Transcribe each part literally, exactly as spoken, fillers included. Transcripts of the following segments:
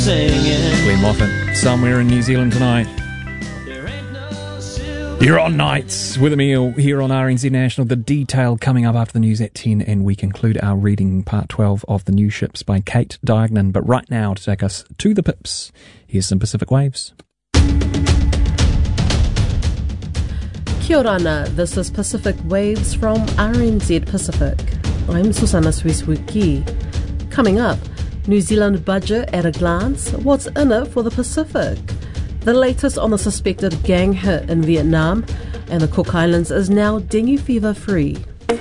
Singing. Glenn Moffat, somewhere in New Zealand tonight. You're on Nights with Emil here on R N Z National. The detail coming up after the news at ten, and we conclude our reading part twelve of The New Ships by Kate Diagnan. But right now, to take us to the pips, here's some Pacific Waves. Kia ora ana, this is Pacific Waves from R N Z Pacific. I'm Susanna Suisuki. Coming up, New Zealand budget at a glance, what's in it for the Pacific? The latest on the suspected gang hit in Vietnam, and the Cook Islands is now dengue fever free.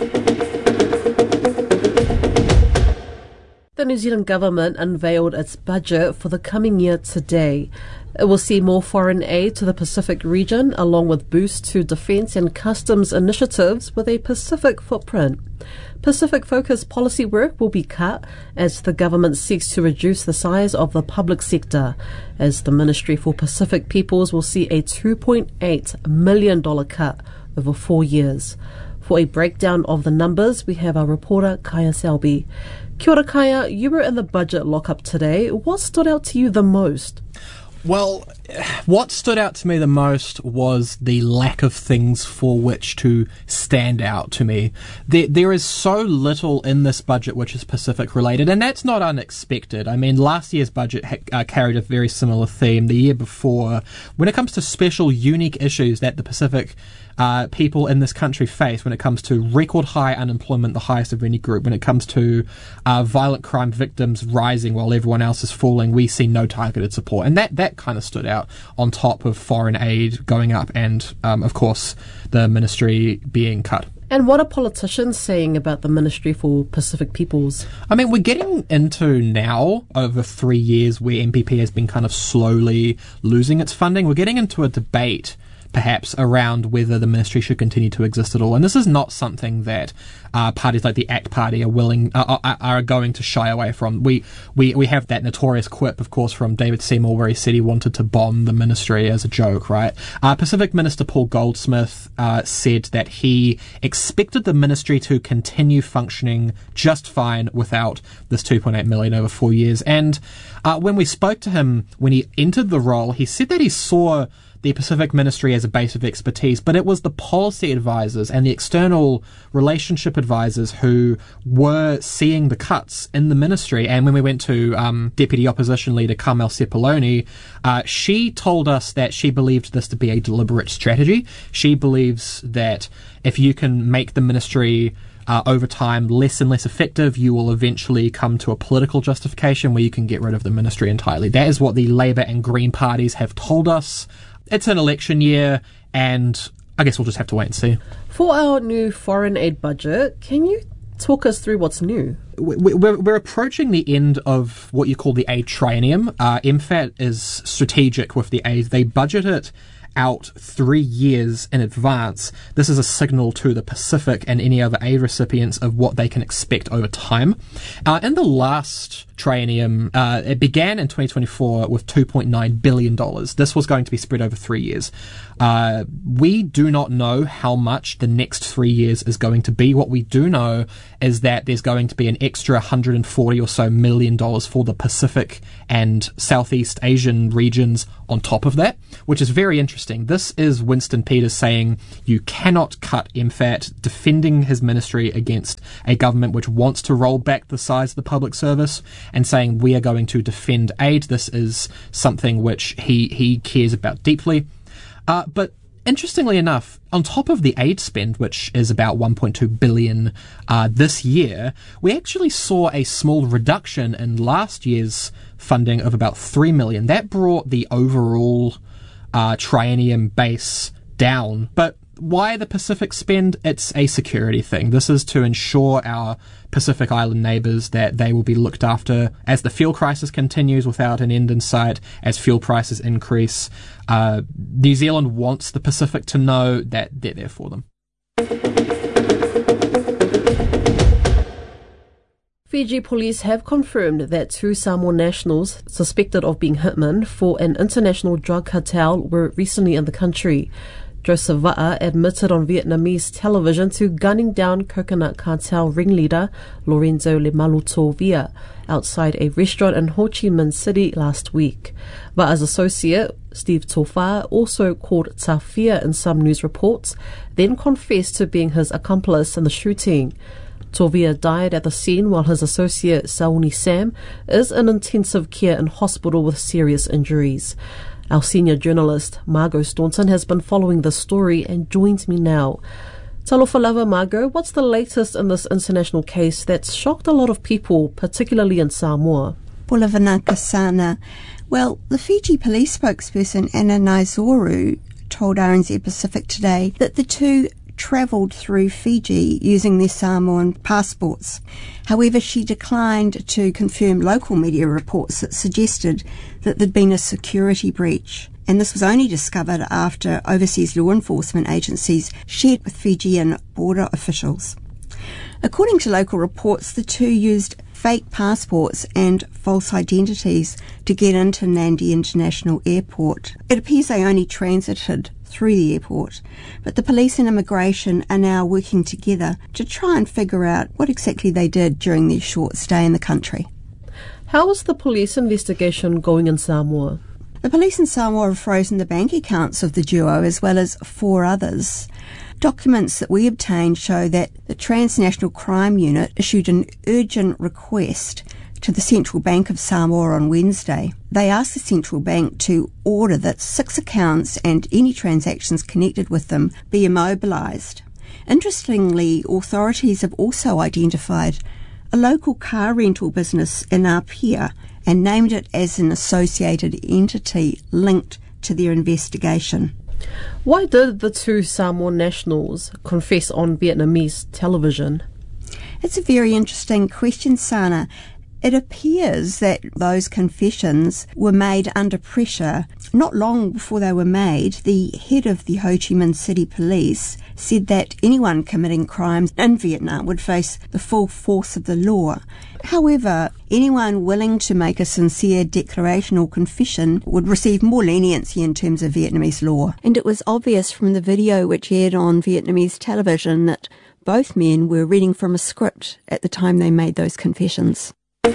The New Zealand government unveiled its budget for the coming year today. It will see more foreign aid to the Pacific region, along with boosts to defence and customs initiatives with a Pacific footprint. Pacific-focused policy work will be cut as the government seeks to reduce the size of the public sector, as the Ministry for Pacific Peoples will see a two point eight million dollars cut over four years. For a breakdown of the numbers, we have our reporter Kaya Selby. Kia ora Kaya, you were in the budget lockup today. What stood out to you the most? Well, what stood out to me the most was the lack of things for which to stand out to me. There, there is so little in this budget which is Pacific related, and that's not unexpected. I mean, last year's budget ha- uh, carried a very similar theme. The year before, when it comes to special, unique issues that the Pacific Uh, people in this country face, when it comes to record high unemployment, the highest of any group, when it comes to uh, violent crime victims rising while everyone else is falling, we see no targeted support. And that, that kind of stood out on top of foreign aid going up and, um, of course, the ministry being cut. And what are politicians saying about the Ministry for Pacific Peoples? I mean, we're getting into now, over three years, where M P P has been kind of slowly losing its funding. We're getting into a debate perhaps around whether the ministry should continue to exist at all. And this is not something that uh, parties like the ACT Party are willing uh, are, are going to shy away from. We, we we have that notorious quip, of course, from David Seymour, where he said he wanted to bomb the ministry as a joke, right? Uh, Pacific Minister Paul Goldsmith uh, said that he expected the ministry to continue functioning just fine without this two point eight million over four years. And uh, when we spoke to him when he entered the role, he said that he saw the Pacific Ministry as a base of expertise, but it was the policy advisors and the external relationship advisors who were seeing the cuts in the ministry. And when we went to um, Deputy Opposition Leader Carmel Sepuloni, uh, she told us that she believed this to be a deliberate strategy. She believes that if you can make the ministry Uh, over time less and less effective, you will eventually come to a political justification where you can get rid of the ministry entirely. That is what the Labour and Green parties have told us. It's an election year, and I guess we'll just have to wait and see. For our new foreign aid budget, can you talk us through what's new? We're, we're approaching the end of what you call the aid triennium. Uh, M F A T is strategic with the aid. They budget it out three years in advance. This is a signal to the Pacific and any other aid recipients of what they can expect over time. Uh, in the last triennium, uh, it began in twenty twenty-four with two point nine billion dollars. This was going to be spread over three years. Uh, we do not know how much the next three years is going to be. What we do know is that there's going to be an extra one hundred forty or so million dollars for the Pacific and Southeast Asian regions on top of that, which is very interesting. This is Winston Peters saying you cannot cut M F A T, defending his ministry against a government which wants to roll back the size of the public service, and saying we are going to defend aid. This is something which he, he cares about deeply. Uh, but interestingly enough, on top of the aid spend, which is about one point two billion dollars uh, this year, we actually saw a small reduction in last year's funding of about three million dollars. That brought the overall uh, triennium base down. But why the Pacific spend? It's a security thing. This is to ensure our Pacific Island neighbours that they will be looked after as the fuel crisis continues without an end in sight, as fuel prices increase. Uh, New Zealand wants the Pacific to know that they're there for them. Fiji police have confirmed that two Samoan nationals suspected of being hitmen for an international drug cartel were recently in the country. Joseph Va'a admitted on Vietnamese television to gunning down coconut cartel ringleader Lorenzo Lemaluto Via outside a restaurant in Ho Chi Minh City last week. Va'a's associate, Steve Tofa, also called Tafia in some news reports, then confessed to being his accomplice in the shooting. Tovia died at the scene while his associate Sauni Sam is in intensive care in hospital with serious injuries. Our senior journalist, Margot Staunton, has been following the story and joins me now. Talofa lava, Margot, what's the latest in this international case that's shocked a lot of people, particularly in Samoa? Pula vanaka sana. Well, the Fiji police spokesperson Anna Naizoru told R N Z Pacific today that the two travelled through Fiji using their Samoan passports. However, she declined to confirm local media reports that suggested that there'd been a security breach. And this was only discovered after overseas law enforcement agencies shared with Fijian border officials. According to local reports, the two used fake passports and false identities to get into Nadi International Airport. It appears they only transited through the airport, but the police and immigration are now working together to try and figure out what exactly they did during their short stay in the country. How is the police investigation going in Samoa? The police in Samoa have frozen the bank accounts of the duo as well as four others. Documents that we obtained show that the Transnational Crime Unit issued an urgent request to the Central Bank of Samoa on Wednesday. They asked the Central Bank to order that six accounts and any transactions connected with them be immobilised. Interestingly, authorities have also identified a local car rental business in Apia and named it as an associated entity linked to their investigation. Why did the two Samoan nationals confess on Vietnamese television? It's a very interesting question, Sana. It appears that those confessions were made under pressure. Not long before they were made, the head of the Ho Chi Minh City Police said that anyone committing crimes in Vietnam would face the full force of the law. However, anyone willing to make a sincere declaration or confession would receive more leniency in terms of Vietnamese law. And it was obvious from the video which aired on Vietnamese television that both men were reading from a script at the time they made those confessions.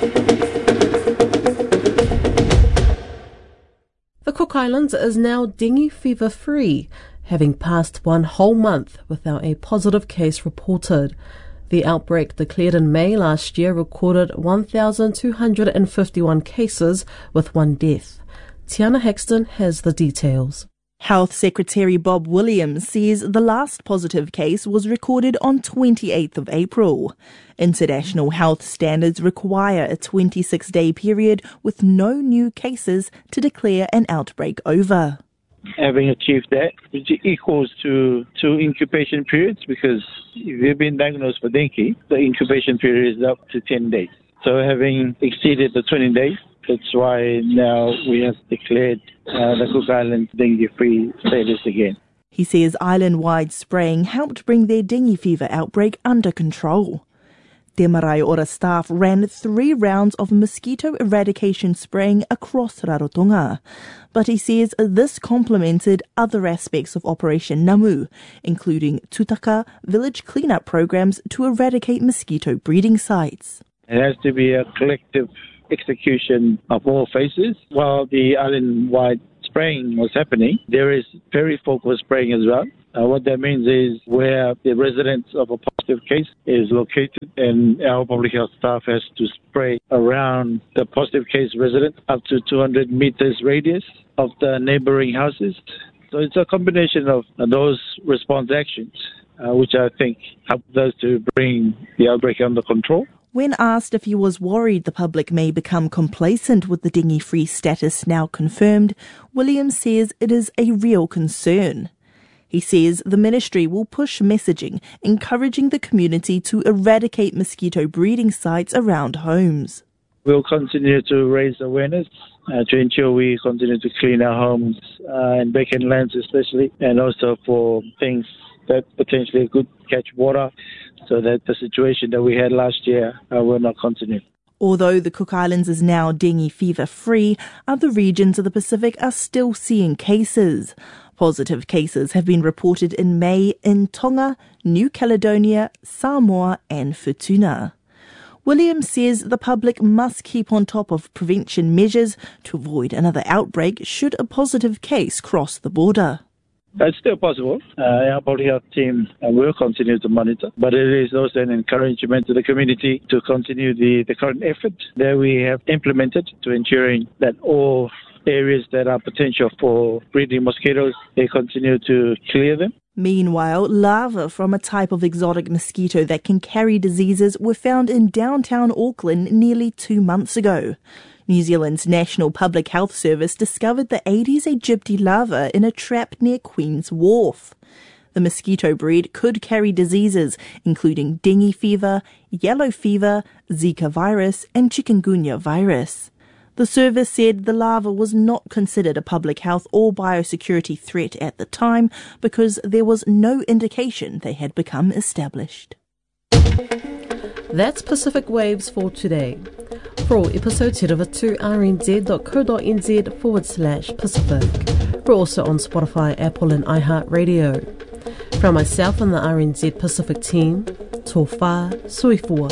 The Cook Islands is now dengue fever free, having passed one whole month without a positive case reported. The outbreak declared in May last year recorded one thousand two hundred fifty-one cases with one death. Tiana Hexton has the details. Health Secretary Bob Williams says the last positive case was recorded on twenty-eighth of April. International health standards require a twenty-six day period with no new cases to declare an outbreak over. Having achieved that, which equals to two incubation periods, because if you've been diagnosed for dengue, the incubation period is up to ten days. So having exceeded the twenty days, that's why now we have declared uh, the Cook Islands dengue-free status again. He says island-wide spraying helped bring their dengue fever outbreak under control. Te Marae Ora staff ran three rounds of mosquito eradication spraying across Rarotonga. But he says this complemented other aspects of Operation Namu, including Tutaka village cleanup programs to eradicate mosquito breeding sites. It has to be a collective execution of all phases. While the island-wide spraying was happening, there is very focused spraying as well. Uh, what that means is where the residence of a positive case is located, and our public health staff has to spray around the positive case resident up to two hundred meters radius of the neighboring houses. So it's a combination of those response actions, uh, which I think helped us to bring the outbreak under control. When asked if he was worried the public may become complacent with the dengue-free status now confirmed, Williams says it is a real concern. He says the ministry will push messaging, encouraging the community to eradicate mosquito breeding sites around homes. We'll continue to raise awareness uh, to ensure we continue to clean our homes uh, and vacant lands especially, and also for things that potentially could catch water, so that the situation that we had last year uh, will not continue. Although the Cook Islands is now dengue fever free, other regions of the Pacific are still seeing cases. Positive cases have been reported in May in Tonga, New Caledonia, Samoa and Futuna. Williams says the public must keep on top of prevention measures to avoid another outbreak should a positive case cross the border. It's still possible. Uh, our public health team uh, will continue to monitor, but it is also an encouragement to the community to continue the, the current effort that we have implemented to ensuring that all areas that are potential for breeding mosquitoes, they continue to clear them. Meanwhile, larvae from a type of exotic mosquito that can carry diseases were found in downtown Auckland nearly two months ago. New Zealand's National Public Health Service discovered the Aedes aegypti larva in a trap near Queen's Wharf. The mosquito breed could carry diseases including dengue fever, yellow fever, Zika virus and chikungunya virus. The service said the larva was not considered a public health or biosecurity threat at the time because there was no indication they had become established. That's Pacific Waves for today. For all episodes, head over to rnz.co.nz forward slash Pacific. We're also on Spotify, Apple and iHeartRadio. From myself and the R N Z Pacific team, tō whā suifua.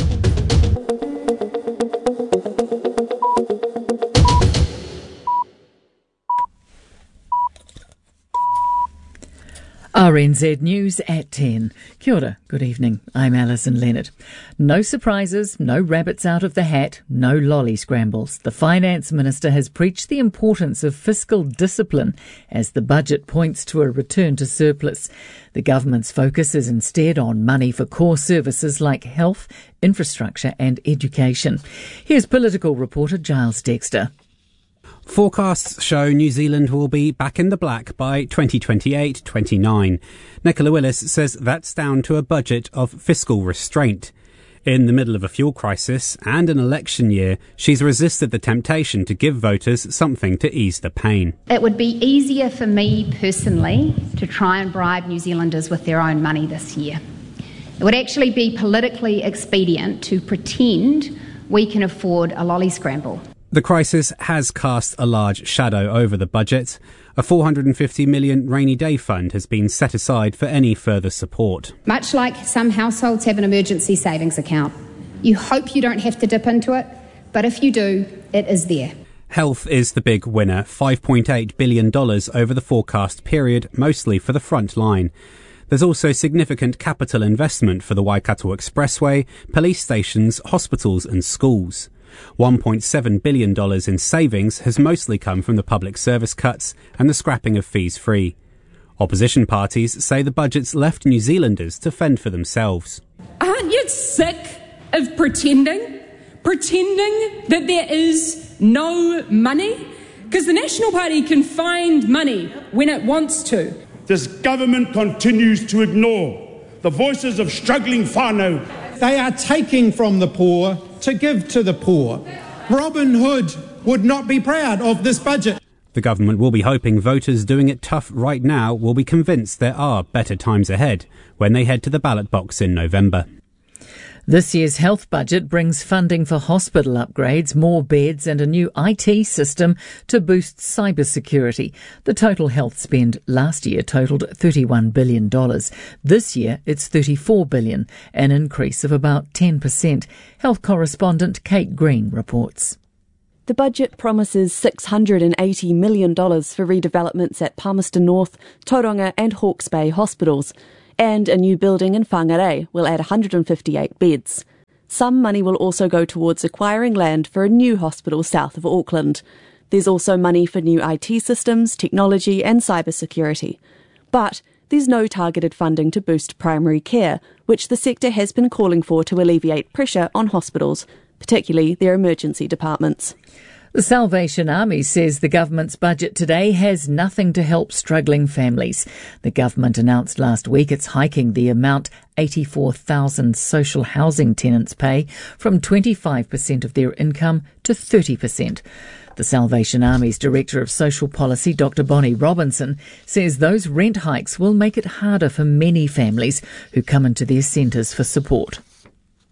R N Z News at ten. Kia ora, good evening. I'm Alison Leonard. No surprises, no rabbits out of the hat, no lolly scrambles. The Finance Minister has preached the importance of fiscal discipline as the budget points to a return to surplus. The government's focus is instead on money for core services like health, infrastructure and education. Here's political reporter Giles Dexter. Forecasts show New Zealand will be back in the black by twenty twenty-eight twenty-nine. Nicola Willis says that's down to a budget of fiscal restraint. In the middle of a fuel crisis and an election year, she's resisted the temptation to give voters something to ease the pain. It would be easier for me personally to try and bribe New Zealanders with their own money this year. It would actually be politically expedient to pretend we can afford a lolly scramble. The crisis has cast a large shadow over the budget. A four hundred fifty million dollars rainy day fund has been set aside for any further support. Much like some households have an emergency savings account. You hope you don't have to dip into it, but if you do, it is there. Health is the big winner, five point eight billion dollars over the forecast period, mostly for the front line. There's also significant capital investment for the Waikato Expressway, police stations, hospitals and schools. one point seven billion dollars in savings has mostly come from the public service cuts and the scrapping of fees free. Opposition parties say the budget's left New Zealanders to fend for themselves. Aren't you sick of pretending? Pretending that there is no money? Because the National Party can find money when it wants to. This government continues to ignore the voices of struggling whānau. They are taking from the poor to give to the poor. Robin Hood would not be proud of this budget. The government will be hoping voters doing it tough right now will be convinced there are better times ahead when they head to the ballot box in November. This year's health budget brings funding for hospital upgrades, more beds and a new I T system to boost cybersecurity. The total health spend last year totalled thirty-one billion dollars. This year it's thirty-four billion dollars, an increase of about ten percent. Health correspondent Kate Green reports. The budget promises six hundred eighty million dollars for redevelopments at Palmerston North, Tauranga and Hawke's Bay hospitals. And a new building in Whangarei will add one hundred fifty-eight beds. Some money will also go towards acquiring land for a new hospital south of Auckland. There's also money for new I T systems, technology and cybersecurity. But there's no targeted funding to boost primary care, which the sector has been calling for to alleviate pressure on hospitals, particularly their emergency departments. The Salvation Army says the government's budget today has nothing to help struggling families. The government announced last week it's hiking the amount eighty-four thousand social housing tenants pay from twenty-five percent of their income to thirty percent. The Salvation Army's Director of Social Policy, Doctor Bonnie Robinson, says those rent hikes will make it harder for many families who come into their centres for support.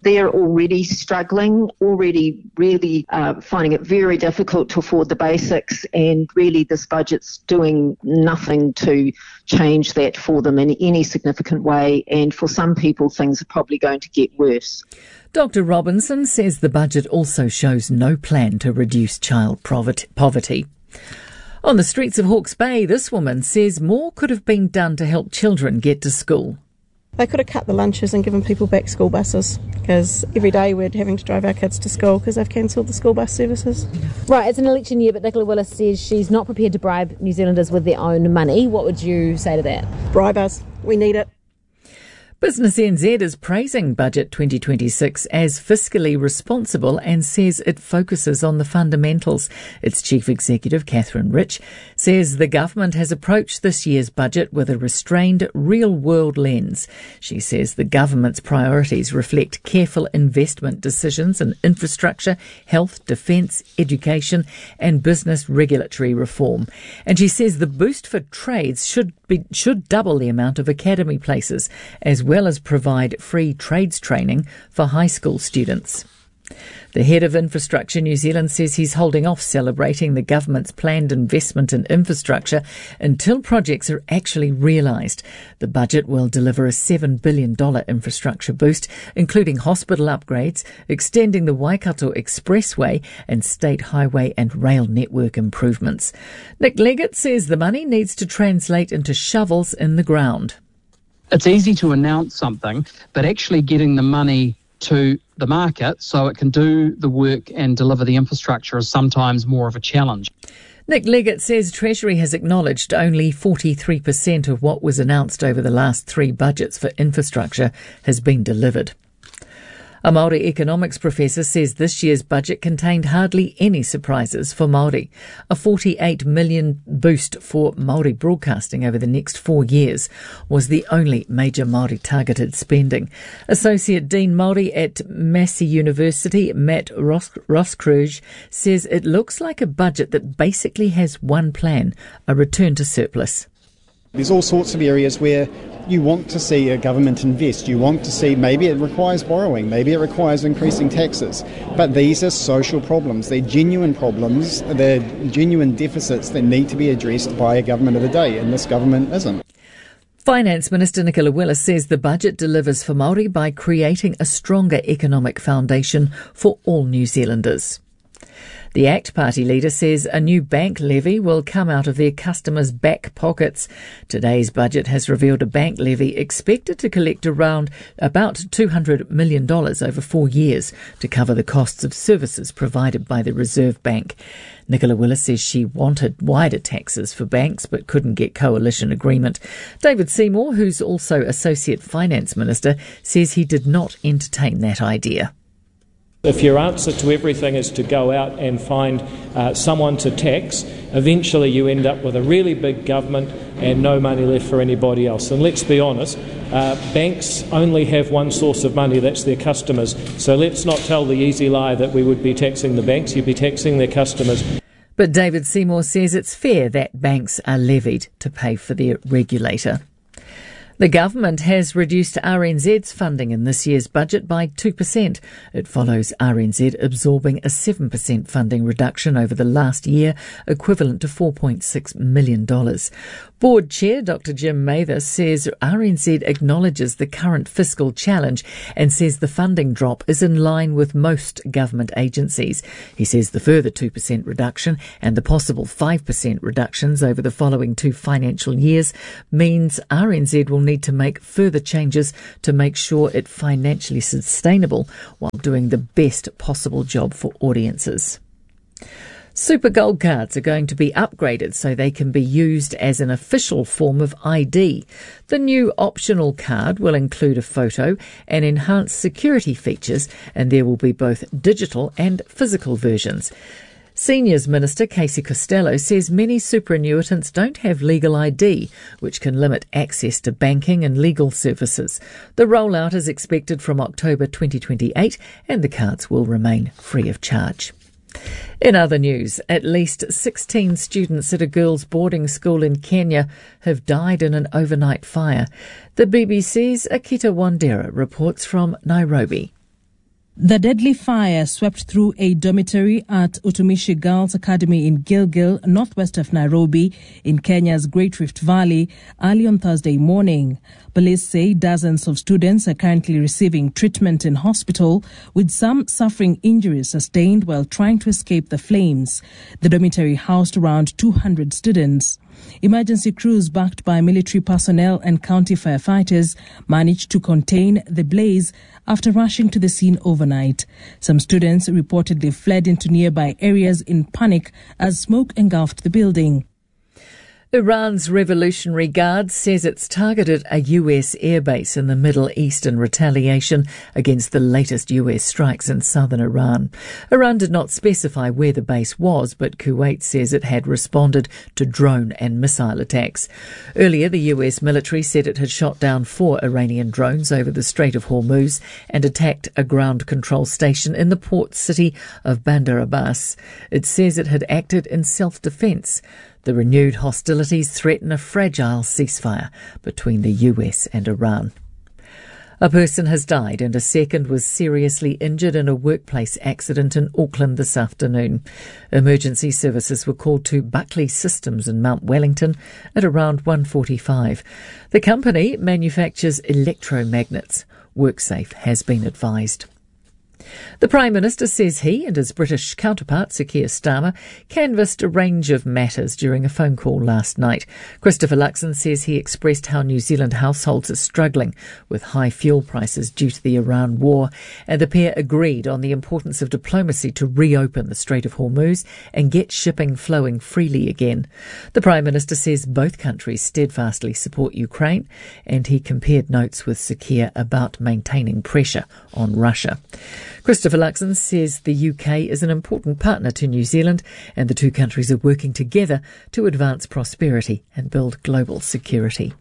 They're already struggling, already really uh, finding it very difficult to afford the basics, and really this budget's doing nothing to change that for them in any significant way, and for some people things are probably going to get worse. Doctor Robinson says the budget also shows no plan to reduce child poverty. On the streets of Hawke's Bay, this woman says more could have been done to help children get to school. They could have cut the lunches and given people back school buses, because every day we're having to drive our kids to school because they've cancelled the school bus services. Right, it's an election year, but Nicola Willis says she's not prepared to bribe New Zealanders with their own money. What would you say to that? Bribe us. We need it. Business N Z is praising Budget twenty twenty-six as fiscally responsible and says it focuses on the fundamentals. Its Chief Executive, Catherine Rich, says the government has approached this year's budget with a restrained, real-world lens. She says the government's priorities reflect careful investment decisions in infrastructure, health, defence, education and business regulatory reform. And she says the boost for trades should be, should double the amount of academy places, as well as provide free trades training for high school students. The head of Infrastructure New Zealand says he's holding off celebrating the government's planned investment in infrastructure until projects are actually realised. The budget will deliver a seven billion dollars infrastructure boost, including hospital upgrades, extending the Waikato Expressway and state highway and rail network improvements. Nick Leggett says the money needs to translate into shovels in the ground. It's easy to announce something, but actually getting the money to the market so it can do the work and deliver the infrastructure is sometimes more of a challenge. Nick Leggett says Treasury has acknowledged only forty-three percent of what was announced over the last three budgets for infrastructure has been delivered. A Māori economics professor says this year's budget contained hardly any surprises for Māori. A forty-eight million dollars boost for Māori broadcasting over the next four years was the only major Māori targeted spending. Associate Dean Māori at Massey University, Matt Roskruge, says it looks like a budget that basically has one plan, a return to surplus. There's all sorts of areas where you want to see a government invest. You want to see, maybe it requires borrowing, maybe it requires increasing taxes. But these are social problems. They're genuine problems. They're genuine deficits that need to be addressed by a government of the day, and this government isn't. Finance Minister Nicola Willis says the budget delivers for Māori by creating a stronger economic foundation for all New Zealanders. The ACT Party leader says a new bank levy will come out of their customers' back pockets. Today's budget has revealed a bank levy expected to collect around about two hundred million dollars over four years to cover the costs of services provided by the Reserve Bank. Nicola Willis says she wanted wider taxes for banks but couldn't get coalition agreement. David Seymour, who's also Associate Finance Minister, says he did not entertain that idea. If your answer to everything is to go out and find uh, someone to tax, eventually you end up with a really big government and no money left for anybody else. And let's be honest, uh, banks only have one source of money, that's their customers. So let's not tell the easy lie that we would be taxing the banks, you'd be taxing their customers. But David Seymour says it's fair that banks are levied to pay for their regulator. The government has reduced R N Z's funding in this year's budget by two percent. It follows R N Z absorbing a seven percent funding reduction over the last year, equivalent to four point six million dollars. Board Chair Doctor Jim Mather says R N Z acknowledges the current fiscal challenge and says the funding drop is in line with most government agencies. He says the further two percent reduction and the possible five percent reductions over the following two financial years means R N Z will need to make further changes to make sure it's financially sustainable while doing the best possible job for audiences. Super Gold cards are going to be upgraded so they can be used as an official form of I D. The new optional card will include a photo and enhanced security features, and there will be both digital and physical versions. Seniors Minister Casey Costello says many superannuitants don't have legal I D, which can limit access to banking and legal services. The rollout is expected from October twenty twenty-eight, and the cards will remain free of charge. In other news, at least sixteen students at a girls' boarding school in Kenya have died in an overnight fire. The B B C's Akita Wandera reports from Nairobi. The deadly fire swept through a dormitory at Utumishi Girls Academy in Gilgil, northwest of Nairobi, in Kenya's Great Rift Valley, early on Thursday morning. Police say dozens of students are currently receiving treatment in hospital, with some suffering injuries sustained while trying to escape the flames. The dormitory housed around two hundred students. Emergency crews backed by military personnel and county firefighters managed to contain the blaze after rushing to the scene overnight. Some students reportedly fled into nearby areas in panic as smoke engulfed the building. Iran's Revolutionary Guard says it's targeted a U S airbase in the Middle East in retaliation against the latest U S strikes in southern Iran. Iran did not specify where the base was, but Kuwait says it had responded to drone and missile attacks. Earlier, the U S military said it had shot down four Iranian drones over the Strait of Hormuz and attacked a ground control station in the port city of Bandar Abbas. It says it had acted in self-defense. The renewed hostilities threaten a fragile ceasefire between the U S and Iran. A person has died and a second was seriously injured in a workplace accident in Auckland this afternoon. Emergency services were called to Buckley Systems in Mount Wellington at around one forty-five. The company manufactures electromagnets. WorkSafe has been advised. The Prime Minister says he and his British counterpart, Sir Keir Starmer, canvassed a range of matters during a phone call last night. Christopher Luxon says he expressed how New Zealand households are struggling with high fuel prices due to the Iran war, and the pair agreed on the importance of diplomacy to reopen the Strait of Hormuz and get shipping flowing freely again. The Prime Minister says both countries steadfastly support Ukraine, and he compared notes with Sir Keir about maintaining pressure on Russia. Christopher Luxon says the U K is an important partner to New Zealand and the two countries are working together to advance prosperity and build global security.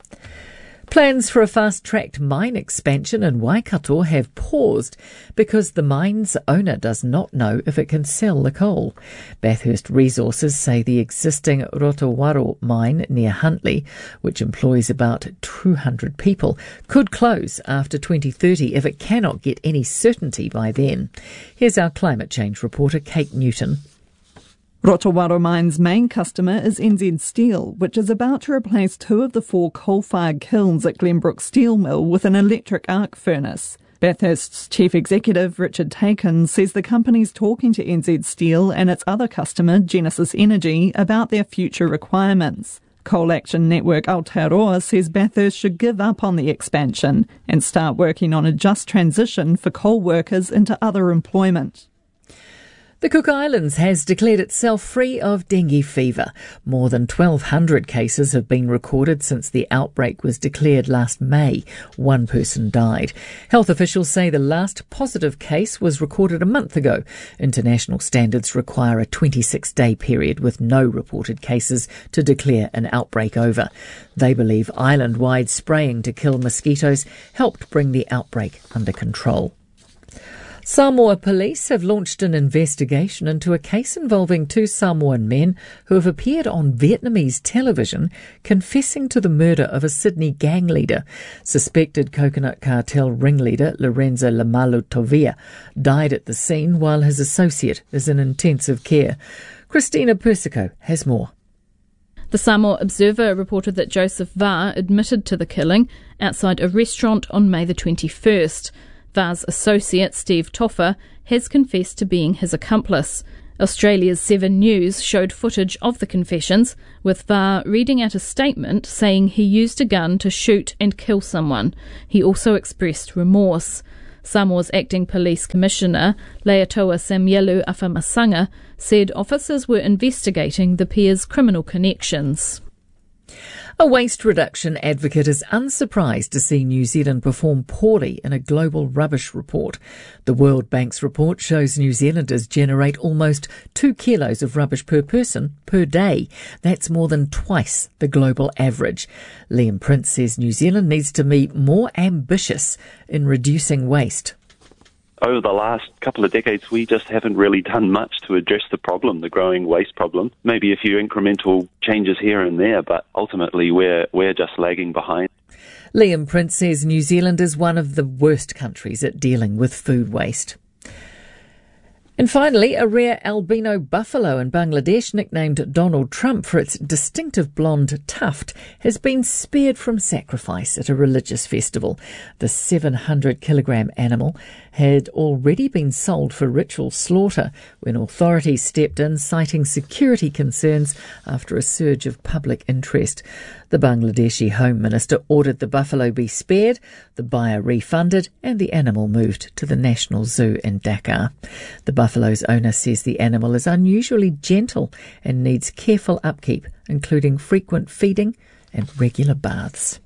Plans for a fast-tracked mine expansion in Waikato have paused because the mine's owner does not know if it can sell the coal. Bathurst Resources say the existing Rotowaro mine near Huntly, which employs about two hundred people, could close after twenty thirty if it cannot get any certainty by then. Here's our climate change reporter, Kate Newton. Rotowaro Mine's main customer is N Z Steel, which is about to replace two of the four coal-fired kilns at Glenbrook Steel Mill with an electric arc furnace. Bathurst's chief executive, Richard Taken, says the company's talking to N Z Steel and its other customer, Genesis Energy, about their future requirements. Coal Action Network Aotearoa says Bathurst should give up on the expansion and start working on a just transition for coal workers into other employment. The Cook Islands has declared itself free of dengue fever. More than twelve hundred cases have been recorded since the outbreak was declared last May. One person died. Health officials say the last positive case was recorded a month ago. International standards require a twenty-six day period with no reported cases to declare an outbreak over. They believe island-wide spraying to kill mosquitoes helped bring the outbreak under control. Samoa police have launched an investigation into a case involving two Samoan men who have appeared on Vietnamese television confessing to the murder of a Sydney gang leader. Suspected coconut cartel ringleader Lorenzo Lamalu Tovia died at the scene while his associate is in intensive care. Christina Persico has more. The Samoa Observer reported that Joseph Va admitted to the killing outside a restaurant on May the twenty-first. Va's associate, Steve Toffa, has confessed to being his accomplice. Australia's Seven News showed footage of the confessions, with Va reading out a statement saying he used a gun to shoot and kill someone. He also expressed remorse. Samoa's acting police commissioner, Leatoa Samuelu Afamasanga, said officers were investigating the pair's criminal connections. A waste reduction advocate is unsurprised to see New Zealand perform poorly in a global rubbish report. The World Bank's report shows New Zealanders generate almost two kilos of rubbish per person per day. That's more than twice the global average. Liam Prince says New Zealand needs to be more ambitious in reducing waste. Over the last couple of decades, we just haven't really done much to address the problem, the growing waste problem. Maybe a few incremental changes here and there, but ultimately we're we're just lagging behind. Liam Prince says New Zealand is one of the worst countries at dealing with food waste. And finally, a rare albino buffalo in Bangladesh, nicknamed Donald Trump for its distinctive blonde tuft, has been spared from sacrifice at a religious festival. The seven hundred kilogram animal had already been sold for ritual slaughter when authorities stepped in, citing security concerns after a surge of public interest. The Bangladeshi Home Minister ordered the buffalo be spared, the buyer refunded, and the animal moved to the National Zoo in Dakar. The buffalo's owner says the animal is unusually gentle and needs careful upkeep, including frequent feeding and regular baths.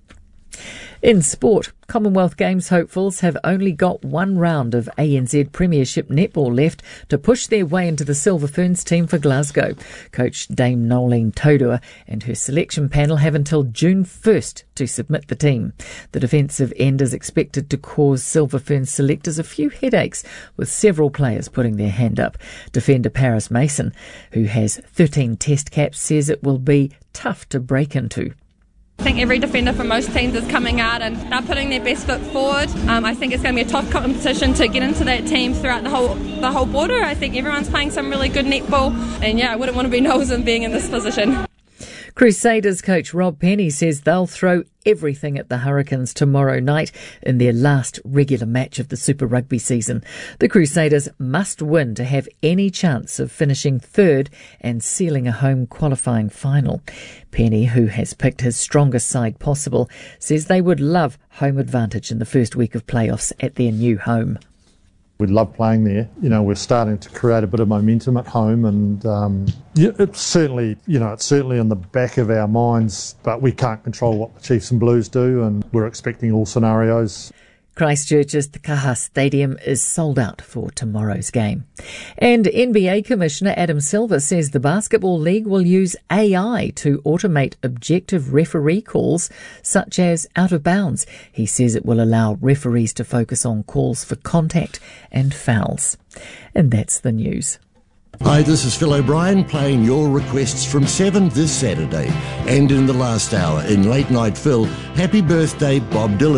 In sport, Commonwealth Games hopefuls have only got one round of A N Z Premiership netball left to push their way into the Silver Ferns team for Glasgow. Coach Dame Nolene Todua and her selection panel have until June first to submit the team. The defensive end is expected to cause Silver Ferns selectors a few headaches, with several players putting their hand up. Defender Paris Mason, who has thirteen test caps, says it will be tough to break into. I think every defender for most teams is coming out and they're putting their best foot forward. Um, I think it's going to be a tough competition to get into that team throughout the whole the whole border. I think everyone's playing some really good netball, and yeah, I wouldn't want to be nosing being in this position. Crusaders coach Rob Penny says they'll throw everything at the Hurricanes tomorrow night in their last regular match of the Super Rugby season. The Crusaders must win to have any chance of finishing third and sealing a home qualifying final. Penny, who has picked his strongest side possible, says they would love home advantage in the first week of playoffs at their new home. We love playing there. You know, we're starting to create a bit of momentum at home, and um, it's certainly, you know, it's certainly in the back of our minds, but we can't control what the Chiefs and Blues do, and we're expecting all scenarios. Christchurch's Te Kaha Stadium is sold out for tomorrow's game. And N B A Commissioner Adam Silver says the Basketball League will use A I to automate objective referee calls, such as out of bounds. He says it will allow referees to focus on calls for contact and fouls. And that's the news. Hi, this is Phil O'Brien playing your requests from seven this Saturday. And in the last hour in Late Night Phil, happy birthday Bob Dylan.